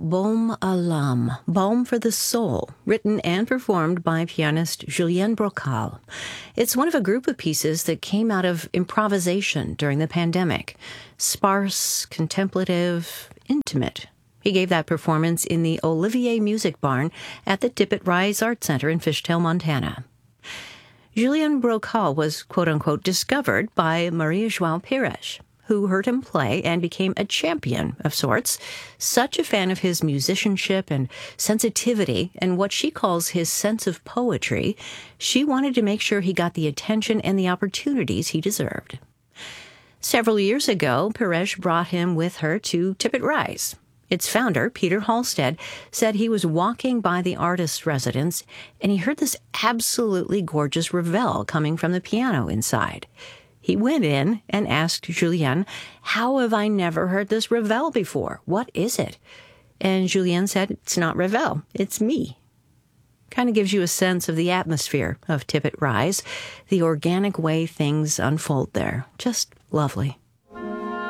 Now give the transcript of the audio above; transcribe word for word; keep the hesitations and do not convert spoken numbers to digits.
Baume à l'âme, Balm for the Soul, written and performed by pianist Julien Brocal. It's one of a group of pieces that came out of improvisation during the pandemic. Sparse, contemplative, intimate. He gave that performance in the Olivier Music Barn at the Tippett Rise Art Center in Fishtail, Montana. Julien Brocal was, quote-unquote, discovered by Maria João Pires, who heard him play and became a champion of sorts, such a fan of his musicianship and sensitivity and what she calls his sense of poetry, she wanted to make sure he got the attention and the opportunities he deserved. Several years ago, Pires brought him with her to Tippett Rise. Its founder, Peter Halstead, said he was walking by the artist's residence and he heard this absolutely gorgeous revel coming from the piano inside. He went in and asked Julien, "How have I never heard this Ravel before? What is it?" And Julien said, "It's not Ravel, it's me." Kind of gives you a sense of the atmosphere of Tippett Rise, the organic way things unfold there. Just lovely.